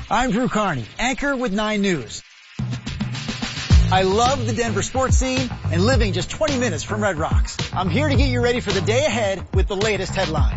I'm Drew Carney, anchor with 9 News. I love the Denver sports scene and living just 20 minutes from Red Rocks. I'm here to get you ready for the day ahead with the latest headlines.